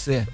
você.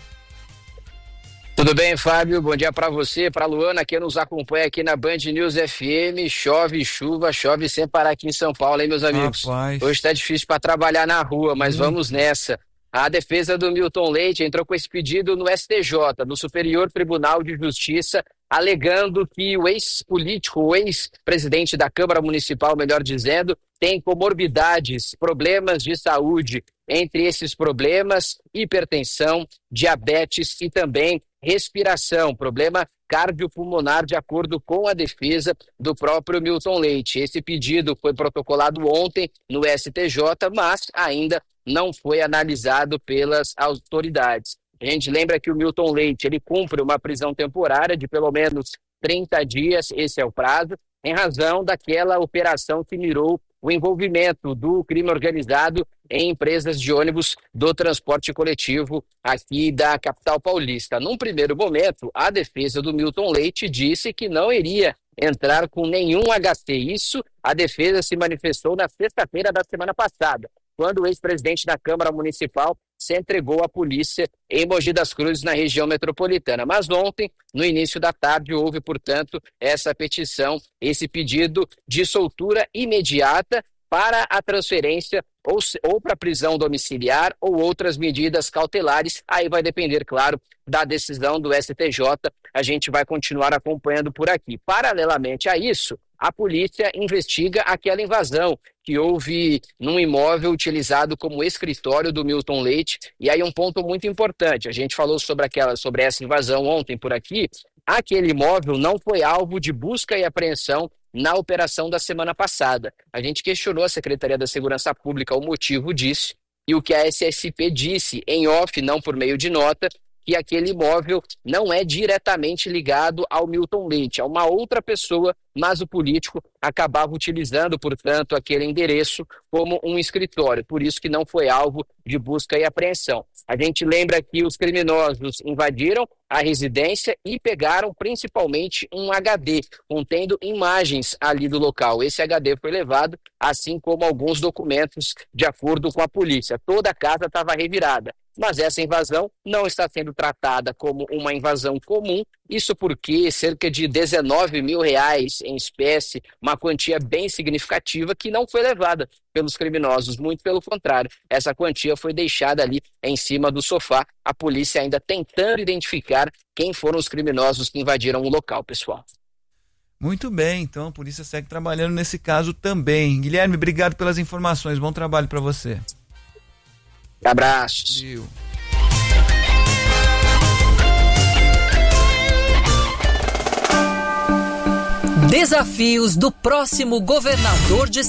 Tudo bem, Fábio? Bom dia para você, para Luana, que nos acompanha aqui na Band News FM. Chove, chuva, chove sem parar aqui em São Paulo, hein, meus amigos? Rapaz. Hoje está difícil para trabalhar na rua, mas vamos nessa. A defesa do Milton Leite entrou com esse pedido no STJ, no Superior Tribunal de Justiça, alegando que o ex-político, o ex-presidente da Câmara Municipal, melhor dizendo, tem comorbidades, problemas de saúde. Entre esses problemas, hipertensão, diabetes e também respiração, problema cardiopulmonar, de acordo com a defesa do próprio Milton Leite. Esse pedido foi protocolado ontem no STJ, mas ainda não foi analisado pelas autoridades. A gente lembra que o Milton Leite ele cumpre uma prisão temporária de pelo menos 30 dias, esse é o prazo, em razão daquela operação que mirou o envolvimento do crime organizado em empresas de ônibus do transporte coletivo aqui da capital paulista. Num primeiro momento, a defesa do Milton Leite disse que não iria entrar com nenhum HC. Isso, a defesa se manifestou na sexta-feira da semana passada, quando o ex-presidente da Câmara Municipal se entregou à polícia em Mogi das Cruzes, na região metropolitana. Mas ontem, no início da tarde, houve, portanto, essa petição, esse pedido de soltura imediata para a transferência ou para prisão domiciliar ou outras medidas cautelares. Aí vai depender, claro, da decisão do STJ. A gente vai continuar acompanhando por aqui. Paralelamente a isso, a polícia investiga aquela invasão que houve num imóvel utilizado como escritório do Milton Leite. E aí um ponto muito importante, a gente falou sobre essa invasão ontem por aqui. Aquele imóvel não foi alvo de busca e apreensão na operação da semana passada. A gente questionou a Secretaria da Segurança Pública o motivo disso, e o que a SSP disse em off, não por meio de nota, que aquele imóvel não é diretamente ligado ao Milton Leite, a uma outra pessoa, mas o político acabava utilizando, portanto, aquele endereço como um escritório, por isso que não foi alvo de busca e apreensão. A gente lembra que os criminosos invadiram a residência e pegaram principalmente um HD, contendo imagens ali do local. Esse HD foi levado, assim como alguns documentos, de acordo com a polícia. Toda a casa estava revirada. Mas essa invasão não está sendo tratada como uma invasão comum, isso porque cerca de R$19 mil em espécie, uma quantia bem significativa que não foi levada pelos criminosos, muito pelo contrário, essa quantia foi deixada ali em cima do sofá, a polícia ainda tentando identificar quem foram os criminosos que invadiram o local, pessoal. Muito bem, então a polícia segue trabalhando nesse caso também. Guilherme, obrigado pelas informações, bom trabalho para você. Abraços. Desafios do próximo governador de